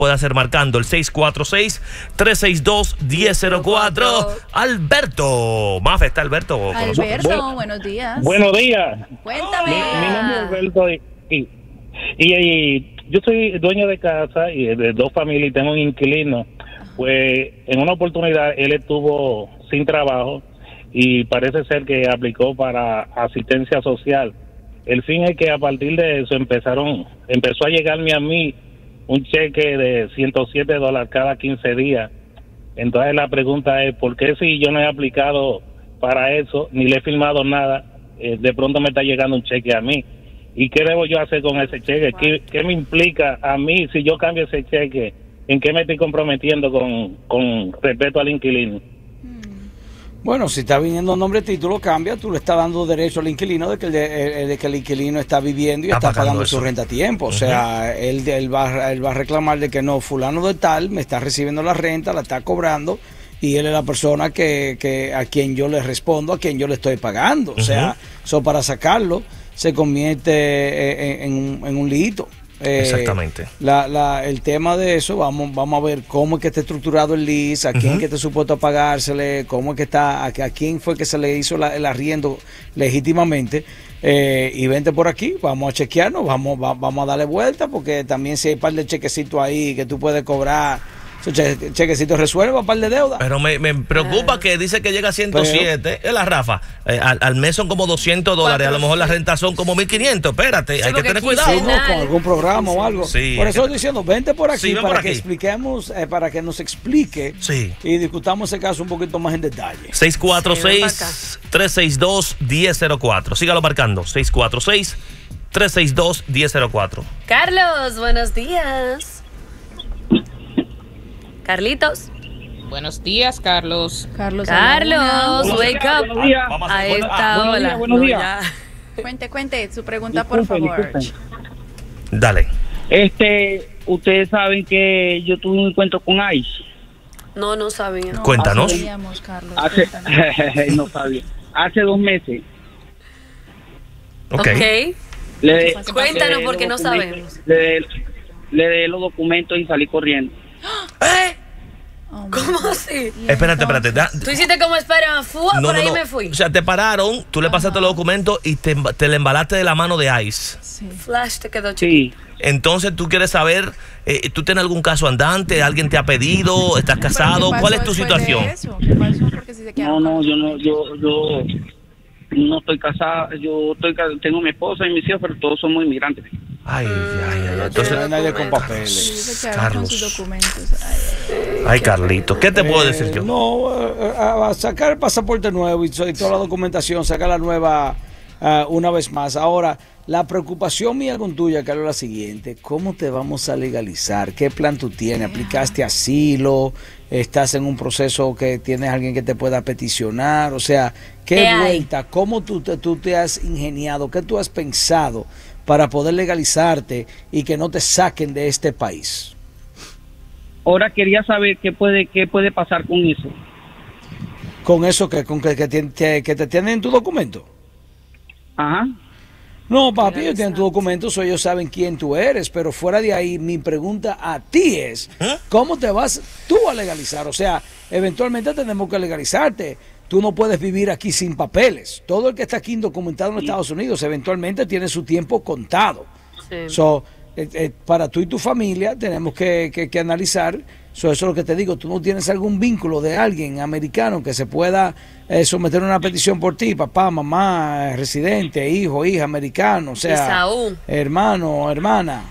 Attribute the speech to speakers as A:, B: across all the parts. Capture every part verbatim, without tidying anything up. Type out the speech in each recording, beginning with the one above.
A: puede hacer marcando el seis cuatro seis, tres seis dos, uno cero cero cuatro. Alberto. Mafe, ¿está Alberto con
B: Alberto,
A: nosotros?
B: buenos días.
C: Buenos días.
B: Cuéntame.
C: Mi, mi nombre es Alberto y, y, y, y yo soy dueño de casa y de dos familias y tengo un inquilino. Pues en una oportunidad él estuvo sin trabajo y parece ser que aplicó para asistencia social. El fin es que a partir de eso empezaron, empezó a llegarme a mí un cheque de ciento siete dólares cada quince días. Entonces la pregunta es, ¿por qué si yo no he aplicado para eso, ni le he firmado nada, eh, de pronto me está llegando un cheque a mí? ¿Y qué debo yo hacer con ese cheque? ¿Qué, qué me implica a mí si yo cambio ese cheque? ¿En qué me estoy comprometiendo con, con respecto al inquilino?
D: Bueno, si está viniendo nombre de título, cambia, tú le estás dando derecho al inquilino de que el, de, de que el inquilino está viviendo y está, está pagando eso. Su renta a tiempo. Uh-huh. O sea, él, él, va, él va a reclamar de que no, fulano de tal me está recibiendo la renta, la está cobrando y él es la persona que, que a quien yo le respondo, a quien yo le estoy pagando. Uh-huh. O sea, eso para sacarlo se convierte en, en, en un lito. Eh,
A: Exactamente.
D: La, la, el tema de eso, vamos, vamos a ver cómo es que está estructurado el lease, a quién uh-huh. que está supuesto a pagársele, cómo es que está, a, a quién fue que se le hizo la, el arriendo legítimamente. Eh, y vente por aquí, vamos a chequearnos, vamos, va, vamos a darle vuelta, porque también si hay un par de chequecitos ahí que tú puedes cobrar. Che, chequecito resuelve un par de deudas.
A: Pero me, me preocupa que dice que llega a ciento siete. Es la Rafa. Eh, al, al mes son como doscientos dólares. A lo mejor las rentas son como mil quinientos. Espérate, sí, hay que tener cuidado.
D: Sí, no, con algún programa sí, o algo.
A: Sí,
D: por eso estoy diciendo, vente por aquí
A: sí,
D: para
A: por
D: que
A: aquí.
D: expliquemos, eh, para que nos explique
A: sí.
D: y discutamos ese caso un poquito más en detalle.
A: seis cuatro seis, tres seis dos, uno cero cero cuatro. Sígalo marcando. seis cuatro seis, tres seis dos, uno cero cero cuatro.
E: Carlos, buenos días. Carlitos.
F: Buenos días, Carlos.
B: Carlos,
E: Carlos, wake up.
C: Buenos días.
E: A esta hora.
C: Buenos días.
B: No, cuente, cuente su pregunta,
C: Disculpen,
B: por favor.
C: disculpen.
A: Dale.
C: Este, ustedes saben que yo tuve un encuentro con ICE.
E: No, no sabía.
B: No,
A: Cuéntanos.
B: No sabíamos, Carlos.
C: Hace,
B: Cuéntanos.
C: no sabía. Hace dos meses.
A: Ok.
E: okay.
C: Le,
E: Cuéntanos
C: le
E: porque no sabemos.
C: Le, le di los documentos y salí corriendo.
E: ¿Eh?
B: Oh,
E: ¿Cómo así?
A: Espérate, espérate. Da,
E: Tú hiciste como espera, fua,
A: no,
E: por
A: no,
E: ahí
A: no.
E: me fui.
A: O sea, te pararon, tú le pasaste
B: Ajá.
A: los documentos y te, te le embalaste de la mano de ICE.
B: Sí.
E: Flash te quedó chiquito.
C: Sí.
A: Entonces tú quieres saber, eh, ¿tú tienes algún caso andante? ¿Alguien te ha pedido? ¿Estás
B: ¿Pero
A: casado?
B: qué pasó
A: ¿Cuál es tu
B: después de
A: situación?
B: eso? ¿Qué pasó? Porque si se
C: No,
B: quedaron
C: no,
B: con-
C: yo no, yo, yo no estoy casada. Yo estoy, ca- tengo mi esposa y mis hijos, pero todos somos inmigrantes.
A: Ay, ay, ay. Entonces,
D: No hay nadie con
B: Sí,
D: papeles.
B: se quedaron con sus
A: Carlos.
B: documentos. Ay, ay, ay.
A: Ay, Carlito, ¿qué te puedo decir
D: Eh,
A: yo?
D: No, eh, a, a sacar el pasaporte nuevo y, so- y toda la documentación, sacar la nueva uh, una vez más. Ahora, la preocupación mía con tuya, Carlos, es la siguiente. ¿Cómo te vamos a legalizar? ¿Qué plan tú tienes? ¿Aplicaste asilo? ¿Estás en un proceso que tienes alguien que te pueda peticionar? O sea, ¿qué,
E: ¿Qué hay?
D: vuelta? ¿Cómo tú te, tú te has ingeniado? ¿Qué tú has pensado para poder legalizarte y que no te saquen de este país?
C: Ahora quería saber qué puede, qué puede pasar con eso.
D: ¿Con eso que, con que, que, te, que te tienen tu documento?
C: Ajá.
D: No, papi, ellos tienen tu documento, so ellos saben quién tú eres, pero fuera de ahí, mi pregunta a ti es,
A: ¿Eh?
D: ¿cómo te vas tú a legalizar? O sea, eventualmente tenemos que legalizarte. Tú no puedes vivir aquí sin papeles. Todo el que está aquí indocumentado en Estados Unidos, eventualmente tiene su tiempo contado.
E: Sí.
D: So, eh, eh, para tú y tu familia tenemos que, que, que analizar. So, eso es lo que te digo. Tú no tienes algún vínculo de alguien americano que se pueda eh, someter una petición por ti, papá, mamá, residente, hijo, hija, americano, o sea,
E: Esaú.
D: hermano, hermana.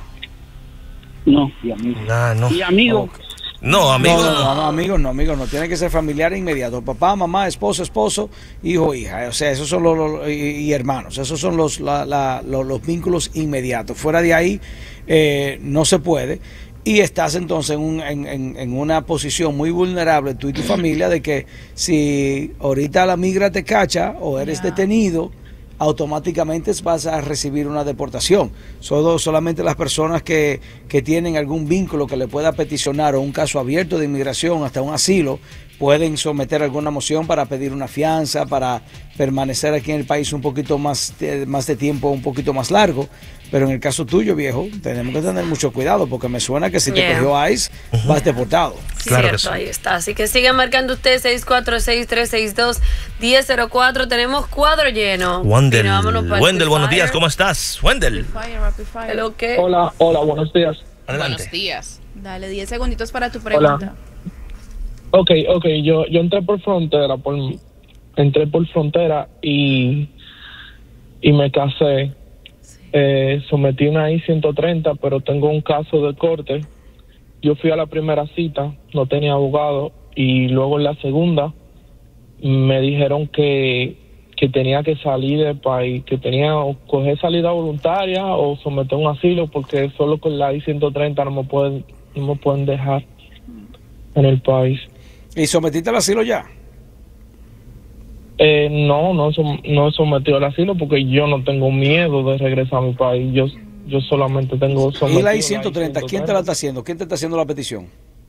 C: No, y amigo.
A: Nah, no.
C: Y amigo.
D: Ok.
A: No, amigo.
D: No, no, no, no, amigos, no, amigos, no. Tiene que ser familiar inmediato. Papá, mamá, esposo, esposo, hijo, hija. O sea, esos son los, los- y, y hermanos. Esos son los, la- la- los, los vínculos inmediatos. Fuera de ahí, eh, no se puede. Y estás entonces en, un- en, en- en una posición muy vulnerable, tú y tu familia, de que si ahorita la migra te cacha o eres
B: Ya.
D: detenido, automáticamente vas a recibir una deportación. Solo, solamente las personas que, que tienen algún vínculo que le pueda peticionar o un caso abierto de inmigración hasta un asilo pueden someter alguna moción para pedir una fianza, para permanecer aquí en el país un poquito más de, más de tiempo, un poquito más largo. Pero en el caso tuyo, viejo, tenemos que tener mucho cuidado porque me suena que si
E: Yeah.
D: te cogió ICE, uh-huh. vas deportado.
A: Claro
E: Cierto,
A: que sí.
E: ahí está. Así que sigan marcando ustedes seis cuatro seis, tres seis dos, uno cero cero cuatro. Tenemos cuadro lleno.
A: Wendell,
E: Mira, vámonos para el
A: Wendell, buenos
E: Fire.
A: días, ¿cómo estás? Wendell.
B: Rapid fire, rapid fire.
E: Hello, ¿qué?
G: Hola, hola, buenos días.
A: Adelante.
F: Buenos días.
B: Dale, diez segunditos para tu pregunta.
G: Ok, ok, yo, yo entré por frontera, por, entré por frontera y, y me casé. Eh, sometí una I ciento treinta, pero tengo un caso de corte. Yo fui a la primera cita, no tenía abogado, y luego en la segunda me dijeron que, que tenía que salir del país, que tenía o coger salida voluntaria o someter un asilo, porque solo con la I ciento treinta no me pueden, no me pueden dejar en el país.
D: ¿Y sometiste al asilo ya?
G: Eh, no, no, som- no he sometido al asilo porque yo no tengo miedo de regresar a mi país. Yo, yo solamente tengo sometido
D: ¿Y la I
G: I
D: ciento treinta? ¿Quién te la está haciendo? ¿Quién te está haciendo la petición?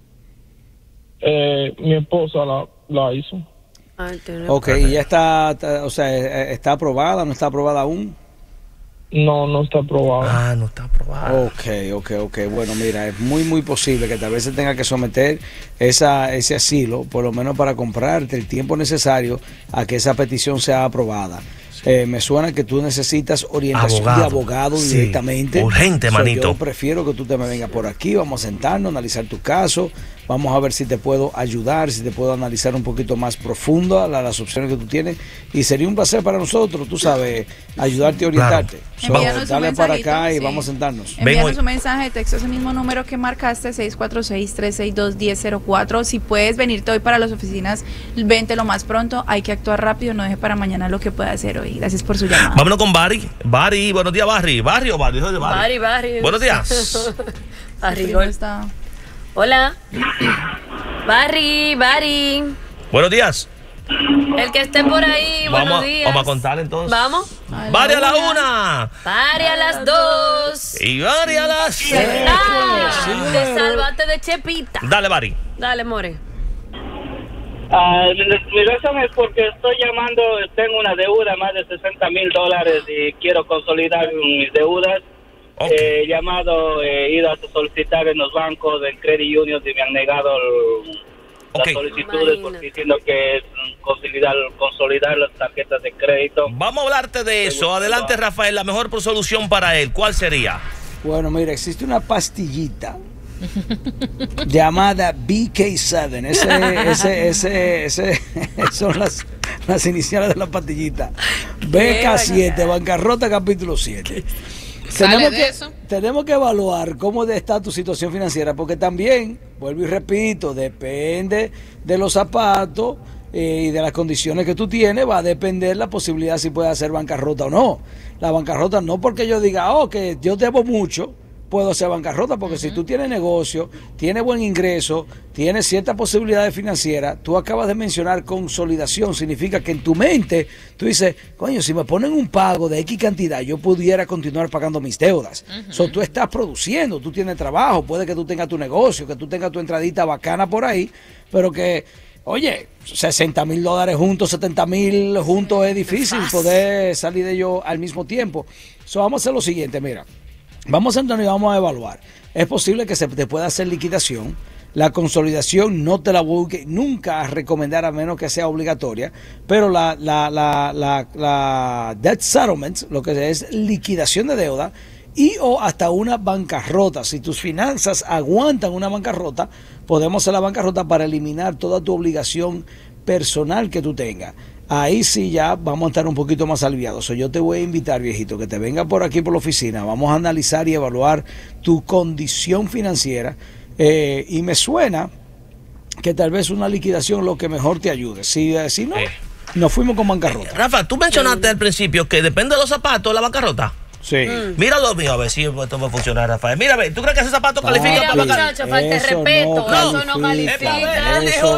G: Eh, mi esposa la, la hizo.
E: Ay, teléfono.
D: Ok, ¿y ya está, está- o sea, eh, está aprobada, no está aprobada aún?
G: No, no está aprobada.
A: Ah, no está aprobado.
D: Ok, ok, ok. Bueno, mira, es muy, muy posible que tal vez se tenga que someter esa, ese asilo, por lo menos para comprarte el tiempo necesario a que esa petición sea aprobada. Eh, me suena que tú necesitas orientación
A: Abogado.
D: de abogado
A: Sí,
D: directamente.
A: urgente,
D: So,
A: manito.
D: Yo prefiero que tú te me vengas por aquí, vamos a sentarnos, analizar tu caso, vamos a ver si te puedo ayudar, si te puedo analizar un poquito más profundo la- las opciones que tú tienes. Y sería un placer para nosotros, tú sabes, ayudarte y orientarte. So,
B: Envíanos un
D: dale para
B: mensajito,
D: acá y
B: sí.
D: vamos a sentarnos.
A: Ven
B: Envíanos
A: hoy.
B: un mensaje de texto, ese mismo número que marcaste, seis cuatro seis, tres seis dos, uno cero cero cuatro. Si puedes venirte hoy para las oficinas, vente lo más pronto. Hay que actuar rápido, no deje para mañana lo que pueda hacer hoy. Gracias por su llamada.
A: Vámonos con Barry. Barry, buenos días, Barry. ¿Barry o Barry? Soy de
E: Bari,
A: Barry.
E: Bari.
A: Buenos días.
E: Barry,
B: Primo
E: gol.
B: está-
E: Hola. Barry, Barry.
A: Buenos días.
E: El que esté por ahí, buenos
A: Vamos, a-
E: días.
A: vamos a contar entonces.
E: Vamos.
B: A la
A: Barry a la
B: una.
A: una.
E: Barry a las dos.
A: Y Barry a las
E: Ah, te salvaste de Chepita.
A: Dale, Barry.
E: Dale, more.
H: Ah, mi mi razón es porque estoy llamando, tengo una deuda más de sesenta mil dólares y quiero consolidar mis deudas.
A: Ok.
H: He llamado, he ido a solicitar en los bancos del Credit Union y me han negado el-
A: Ok.
H: las solicitudes porque diciendo que es consolidar, consolidar las tarjetas de crédito.
A: Vamos a hablarte de eso. Adelante, Rafael. La mejor solución para él, ¿cuál sería?
D: Bueno, mira, existe una pastillita llamada B K siete. Ese, ese, ese, ese, son las, las iniciales de la pastillita. B K siete, bancarrota capítulo siete.
F: ¿Sale
D: Tenemos
F: de
D: que,
F: eso?
D: tenemos que evaluar cómo está tu situación financiera, porque también, vuelvo y repito, depende de los zapatos eh, y de las condiciones que tú tienes, va a depender la posibilidad si puedes hacer bancarrota o no. La bancarrota no porque yo diga, oh, que yo debo mucho, puedo hacer bancarrota, porque uh-huh. si tú tienes negocio, tienes buen ingreso, tienes ciertas posibilidades financieras, tú acabas de mencionar consolidación, significa que en tu mente tú dices, coño, si me ponen un pago de X cantidad, yo pudiera continuar pagando mis deudas. Uh-huh. So, tú estás produciendo, tú tienes trabajo, puede que tú tengas tu negocio, que tú tengas tu entradita bacana por ahí, pero que, oye, sesenta mil dólares juntos, setenta mil juntos es difícil poder salir de ello al mismo tiempo. So, vamos a hacer lo siguiente, mira. Vamos a entrar y vamos a evaluar. Es posible que se te pueda hacer liquidación. La consolidación no te la voy nunca a recomendar a menos que sea obligatoria, pero la, la, la, la, la debt settlement, lo que es liquidación de deuda, y o hasta una bancarrota. Si tus finanzas aguantan una bancarrota, podemos hacer la bancarrota para eliminar toda tu obligación personal que tú tengas. Ahí sí ya vamos a estar un poquito más aliviados. So, yo te voy a invitar, viejito, que te venga por aquí por la oficina. Vamos a analizar y evaluar tu condición financiera. Eh, y me suena que tal vez una liquidación lo que mejor te ayude. Si, eh, si no,
A: eh.
D: nos fuimos con bancarrota.
A: Eh, Rafa, tú mencionaste al principio que depende de los zapatos la bancarrota.
D: Sí.
E: Mm.
A: Mira lo mío, a ver si esto va a funcionar, Rafael. Mira, a ver, ¿tú crees que ese zapato califica
E: Mira,
A: para bancarrota?
E: muchacho, falta de
D: Eso
E: respeto.
D: no
E: Eso no
D: califica.
E: califica.
D: Eso-
E: Pero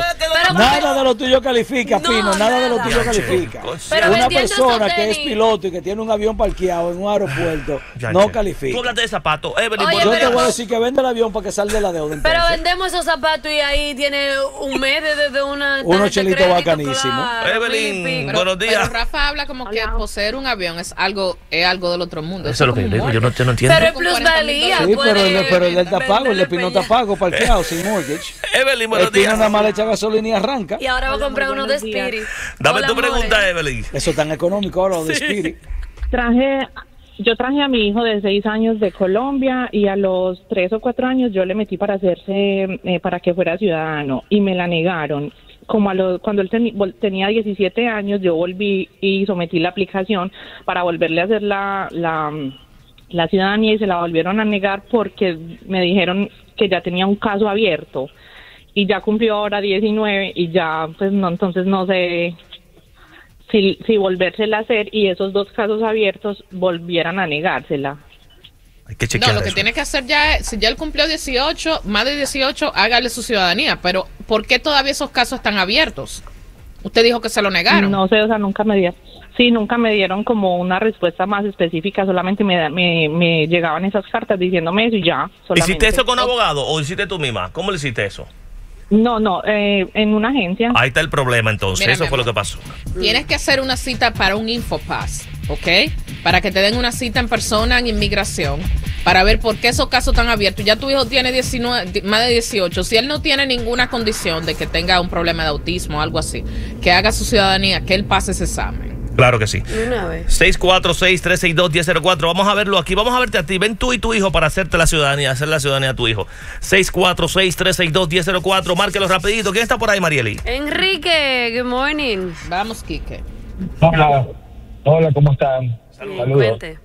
E: Pero,
D: nada
E: pero,
D: de lo tuyo califica,
E: no,
D: Pino, nada,
E: nada
D: de lo tuyo
A: Ya,
D: califica.
E: Pero
D: Una
E: vendiendo
D: persona
E: esos
D: que es
E: tenis.
D: piloto y que tiene un avión parqueado en un aeropuerto
A: Ya,
D: no
A: ya.
D: califica.
A: Tú hablaste de zapatos. Evelyn,
E: Oye,
A: buenos
D: Yo
E: pero-
D: te voy a
A: días.
D: decir que vende el avión para que salga de la deuda.
E: pero
D: entonces.
E: vendemos esos zapatos y ahí tiene un mes de, de una.
D: Unos
E: tarjeta de
D: chelitos
E: crédito,
D: bacanísimos.
E: claro,
A: Evelyn,
E: mil y pico.
F: Pero,
A: buenos días.
F: pero Rafa habla como que poseer un avión es algo, es algo del otro mundo.
A: Eso es lo que yo
F: como
A: digo,
F: un
A: yo no,
F: mortgage.
A: yo no entiendo.
E: Pero es
F: Con cuarenta mil
E: plusvalía.
F: dólares.
D: Sí,
E: puede
D: pero el, pero el del tapago, el de
E: venderle
D: Pino
E: peña.
D: tapago, parqueado, sin mortgage.
A: Evelyn,
D: El
A: buenos
D: Pino
A: días.
D: nada más le echa gasolina y arranca.
E: Y ahora va a comprar uno de Spirit.
A: Dame
E: Hola,
A: tu pregunta,
E: amores.
A: Evelyn.
D: Eso es tan económico ahora, lo de Spirit.
I: Traje, yo traje a mi hijo de seis años de Colombia y a los tres o cuatro años yo le metí para hacerse, eh, para que fuera ciudadano y me la negaron. Como a lo, cuando él teni- vol- tenía diecisiete años, yo volví y sometí la aplicación para volverle a hacer la, la, la ciudadanía y se la volvieron a negar porque me dijeron que ya tenía un caso abierto y ya cumplió ahora diecinueve y ya, pues no, entonces no sé si, si volvérsela a hacer y esos dos casos abiertos volvieran a negársela.
A: Hay que
F: No,
A: chequear
F: lo que
A: eso.
F: tiene que hacer ya es, si ya él cumplió dieciocho, más de dieciocho, hágale su ciudadanía. Pero, ¿por qué todavía esos casos están abiertos? Usted dijo que se lo negaron.
I: No sé, o sea, nunca me dieron, sí, nunca me dieron como una respuesta más específica, solamente me, da- me, me llegaban esas cartas diciéndome eso y ya. Solamente.
A: ¿Hiciste eso con abogado o hiciste tú misma? ¿Cómo le hiciste eso?
I: No, no, eh, en una agencia.
A: Ahí está el problema entonces.
F: Mira,
A: Eso
F: mi
A: fue lo
F: amor.
A: que pasó.
F: Tienes que hacer una cita para un Infopass, ¿ok? Para que te den una cita en persona en inmigración, para ver por qué esos casos están abiertos. Ya tu hijo tiene diecinueve, di- más de dieciocho. Si él no tiene ninguna condición de que tenga un problema de autismo o algo así, que haga su ciudadanía, que él pase ese examen.
A: Claro que sí.
E: De una vez.
A: seis cuatro seis, tres seis dos, uno cero cero cuatro. Vamos a verlo aquí. Vamos a verte a ti. Ven tú y tu hijo para hacerte la ciudadanía, hacer la ciudadanía a tu hijo. seis cuatro seis, tres seis dos, uno cero cero cuatro. Márquelo rapidito. ¿Quién está por ahí, Marieli?
E: Enrique, good morning.
F: Vamos, Quique.
J: Hola, hola, ¿cómo están?
E: Bien, cuente.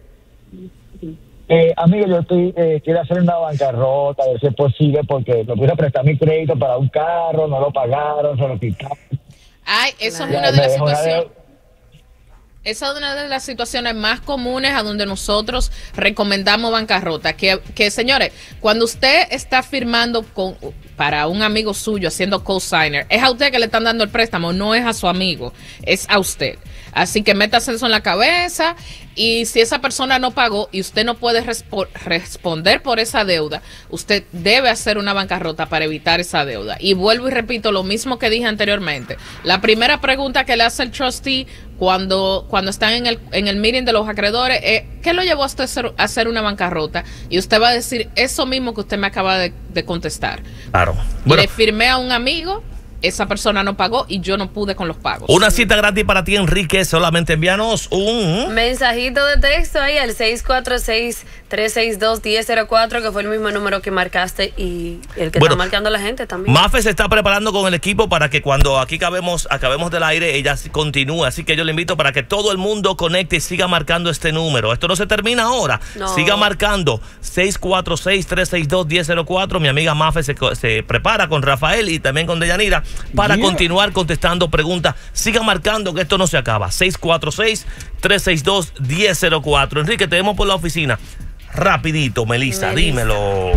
J: Eh, amigo, yo estoy, eh, quiero hacer una bancarrota, a ver si es posible, porque me puse a prestar mi crédito para un carro, no lo pagaron, se lo quitaron.
F: Ay, eso es
J: Ya,
F: una de
J: me
F: las
J: dejó una
F: situaciones.
J: deuda.
F: Esa es una de las situaciones más comunes a donde nosotros recomendamos bancarrota. Que, que señores, cuando usted está firmando con, para un amigo suyo haciendo co-signer, es a usted que le están dando el préstamo, no es a su amigo, es a usted. Así que métase eso en la cabeza y si esa persona no pagó y usted no puede respo- responder por esa deuda, usted debe hacer una bancarrota para evitar esa deuda. Y vuelvo y repito lo mismo que dije anteriormente. La primera pregunta que le hace el trustee cuando, cuando están en el, en el meeting de los acreedores es, ¿qué lo llevó a usted a hacer, a hacer una bancarrota? Y usted va a decir eso mismo que usted me acaba de, de contestar.
A: Claro. Bueno,
F: Le firmé a un amigo, esa persona no pagó y yo no pude con los pagos.
A: una cita gratis para ti, Enrique. Solamente envíanos un...
E: Mensajito de texto ahí al seis cuatro seis, tres seis dos, uno cero cero cuatro, que fue el mismo número que marcaste y el que
A: Bueno,
E: está marcando la gente también.
A: Mafe se está preparando con el equipo para que cuando aquí acabemos, acabemos del aire, ella sí continúe. Así que yo le invito para que todo el mundo conecte y siga marcando este número. Esto no se termina ahora.
E: No.
A: Siga marcando seis cuatro seis, tres seis dos, uno cero cero cuatro. Mi amiga Mafe se, co- se prepara con Rafael y también con Deyanira para
D: Yeah.
A: continuar contestando preguntas. Siga marcando que esto no se acaba. seis cuatro seis, tres seis dos, uno cero cero cuatro. Enrique, te vemos por la oficina. Rapidito, Melissa,
E: Melissa.
A: dímelo.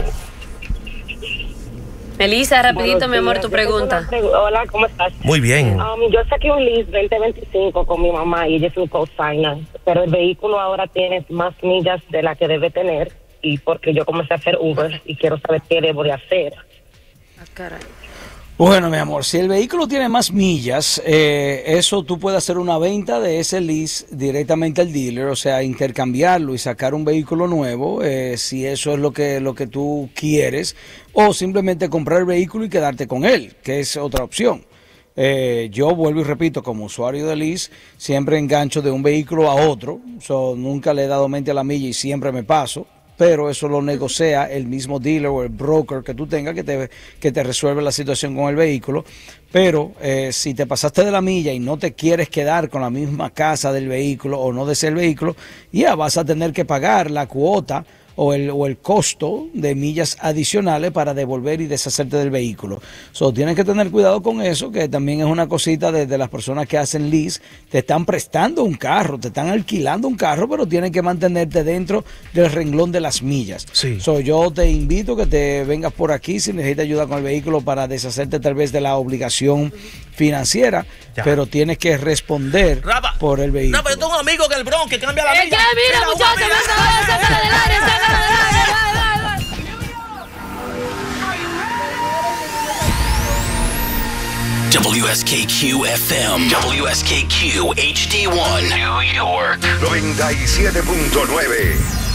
E: Melissa, rapidito,
K: Buenos
E: mi amor,
K: días.
E: tu
K: Yo tengo
E: pregunta.
K: una pregu- Hola, ¿cómo estás?
A: Muy bien.
K: Um, yo saqué un lease veinte veinticinco con mi mamá y ella es un co-signer, pero el vehículo ahora tiene más millas de la que debe tener y porque yo comencé a hacer Uber y quiero saber qué debo de hacer.
E: Ah, caray.
D: Bueno, mi amor, si el vehículo tiene más millas, eh, eso tú puedes hacer una venta de ese lease directamente al dealer, o sea, intercambiarlo y sacar un vehículo nuevo, eh, si eso es lo que, lo que tú quieres, o simplemente comprar el vehículo y quedarte con él, que es otra opción. Eh, yo vuelvo y repito, como usuario de lease, siempre engancho de un vehículo a otro, so, nunca le he dado mente a la milla y siempre me paso. Pero eso lo negocia el mismo dealer o el broker que tú tengas que te, que te resuelve la situación con el vehículo. Pero eh, si te pasaste de la milla y no te quieres quedar con la misma casa del vehículo o no deseas el vehículo, ya vas a tener que pagar la cuota o el, o el costo de millas adicionales para devolver y deshacerte del vehículo. So, tienes que tener cuidado con eso, que también es una cosita de, de las personas que hacen lease. Te están prestando un carro, te están alquilando un carro, pero tienes que mantenerte dentro del renglón de las millas.
A: Sí.
D: So, yo te invito que te vengas por aquí si necesitas ayuda con el vehículo para deshacerte tal vez de la obligación financiera, ya. pero tienes que responder
A: Rafa,
D: por el vehículo.
A: Rafa, yo tengo un amigo que el Bronx que cambia la
E: ¡Eh,
A: milla.
E: ya, mira, muchachos! ¡Sácala del área, sácala del área!
L: W S K Q F M, W S K Q H D uno, New York.
M: noventa y siete punto nueve.